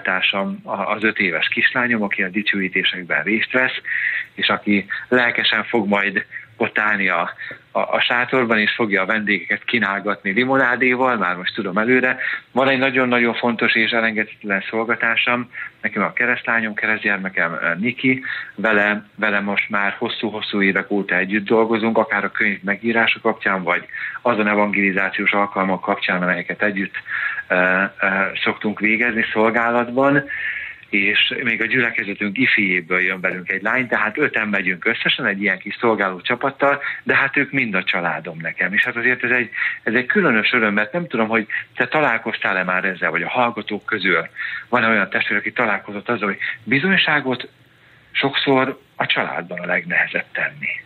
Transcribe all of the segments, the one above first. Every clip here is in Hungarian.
szolgatásom az 5 éves kislányom, aki a dicsőítésekben részt vesz, és aki lelkesen fog majd ott állni a sátorban, és fogja a vendégeket kínálgatni limonádéval, már most tudom előre. Van egy nagyon-nagyon fontos és elengedhetetlen szolgatásom, nekem a keresztlányom, keresztgyermekem Niki, vele most már hosszú-hosszú évek óta együtt dolgozunk, akár a könyv megírása kapcsán, vagy azon evangelizációs alkalmak kapcsán, amelyeket együtt szoktunk végezni szolgálatban, és még a gyülekezetünk ifijéből jön velünk egy lány, tehát 5-en megyünk összesen egy ilyen kis szolgáló csapattal, de hát ők mind a családom nekem. És hát azért ez egy különös öröm, mert nem tudom, hogy te találkoztál-e már ezzel, vagy a hallgatók közül van-e olyan testvér, aki találkozott azzal, hogy bizonyságot sokszor a családban a legnehezebb tenni.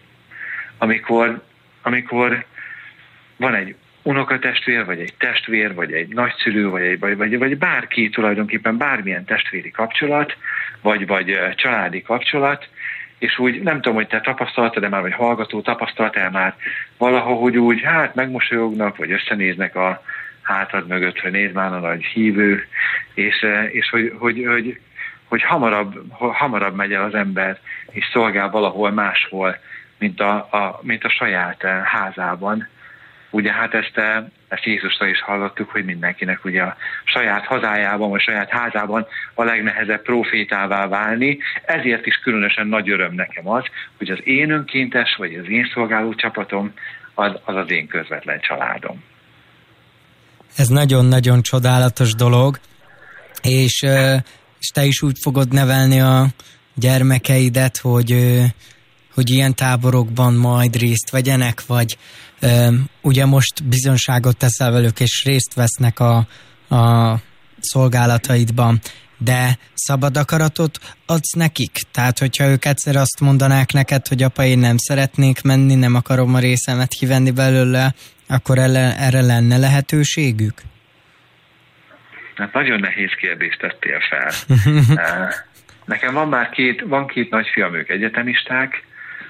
Amikor van egy unokatestvér, vagy egy testvér, vagy egy nagyszülő, vagy bárki, tulajdonképpen bármilyen testvéri kapcsolat, vagy családi kapcsolat, és úgy nem tudom, hogy te tapasztaltad-e már, vagy hallgató tapasztaltál már valahogy úgy, megmosolyognak, vagy összenéznek a hátad mögött, hogy nézd már a nagy hívő, és hogy hamarabb megy el az ember, és szolgál valahol máshol, mint a saját házában. Ugye hát ezt Jézusra is hallottuk, hogy mindenkinek ugye a saját hazájában, vagy saját házában a legnehezebb profétává válni. Ezért is különösen nagy öröm nekem az, hogy az én önkéntes, vagy az én szolgáló csapatom az én közvetlen családom. Ez nagyon-nagyon csodálatos dolog, és te is úgy fogod nevelni a gyermekeidet, hogy ilyen táborokban majd részt vegyenek, vagy ugye most bizonságot teszel velük, és részt vesznek a szolgálataidban, de szabad akaratot adsz nekik? Tehát, hogyha ők egyszer azt mondanák neked, hogy apa, én nem szeretnék menni, nem akarom a részemet kivenni belőle, akkor erre lenne lehetőségük? Hát nagyon nehéz kérdést tettél fel. Nekem van két nagyfiam, ők egyetemisták,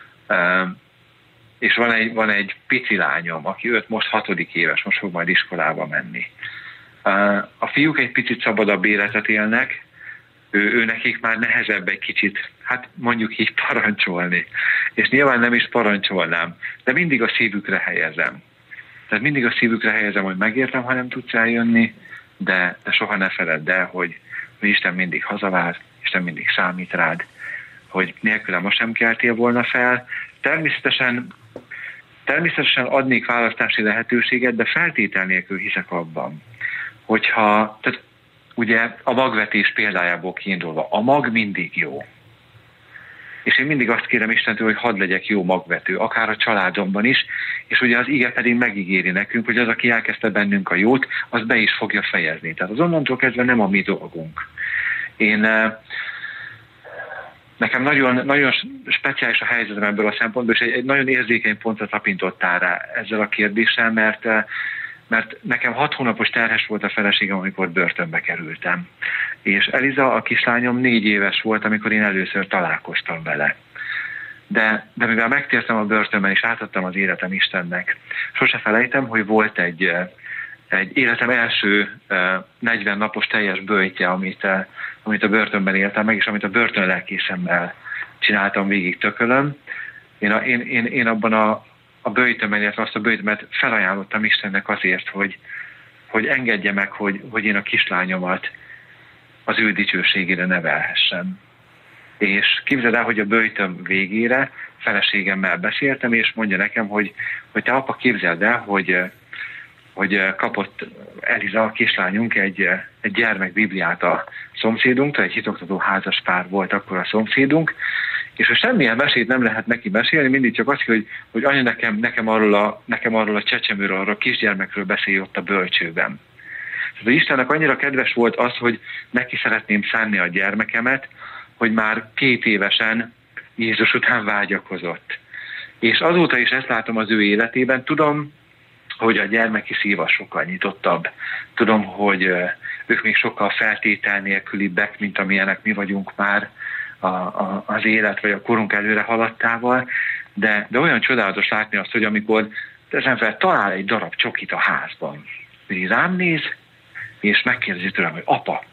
és van egy pici lányom, aki most 6. éves, most fog majd iskolába menni. A fiúk egy picit szabadabb életet élnek, ő nekik már nehezebb egy kicsit, hát mondjuk így parancsolni. És nyilván nem is parancsolnám, de mindig a szívükre helyezem. Tehát mindig a szívükre helyezem, hogy megértem, ha nem tudsz eljönni, de soha ne feledd el, hogy Isten mindig hazavár, Isten mindig számít rád, hogy nélkülem most sem keltél volna fel. Természetesen adnék választási lehetőséget, de feltétel nélkül hiszek abban, tehát ugye a magvetés példájából kiindulva, a mag mindig jó. És én mindig azt kérem Istentől, hogy hadd legyek jó magvető, akár a családomban is, és ugye az ige pedig megígéri nekünk, hogy az, aki elkezdte bennünk a jót, az be is fogja fejezni. Tehát az onnantól kezdve nem a mi dolgunk. Nekem nagyon speciális a helyzetem ebből a szempontból, és egy nagyon érzékeny pontra tapintottál rá ezzel a kérdéssel, mert nekem 6 hónapos terhes volt a feleségem, amikor börtönbe kerültem. És Eliza, a kislányom 4 éves volt, amikor én először találkoztam vele. De mivel megtértem a börtönben, és átadtam az életem Istennek, sose felejtem, hogy volt egy életem első 40 napos teljes böjtje, amit a börtönben éltem meg, és amit a börtönlelkészemmel csináltam végig tökölön. Én abban a böjtömben, illetve azt a böjtömet felajánlottam Istennek azért, hogy engedje meg, hogy én a kislányomat az ő dicsőségére nevelhessem. És képzeld el, hogy a böjtöm végére feleségemmel beszéltem, és mondja nekem, hogy te apa, képzeld el, hogy kapott Eliza, a kislányunk egy gyermekbibliát a szomszédunktól, egy hitoktató házas pár volt akkor a szomszédunk, és ha semmilyen mesét nem lehet neki mesélni, mindig csak azt, hogy anya, nekem arról a csecsemőről, arról a kisgyermekről beszélj ott a bölcsőben. Tehát Istennek annyira kedves volt az, hogy neki szeretném szánni a gyermekemet, hogy már 2 évesen Jézus után vágyakozott. És azóta is ezt látom az ő életében. Tudom, hogy a gyermeki szíva sokkal nyitottabb. Tudom, hogy ők még sokkal feltétel nélkülibbek, mint amilyenek mi vagyunk már az élet vagy a korunk előre haladtával, de olyan csodálatos látni azt, hogy amikor ezen fel talál egy darab csokit a házban, hogy rám néz, és megkérdezi tőlem, hogy apa,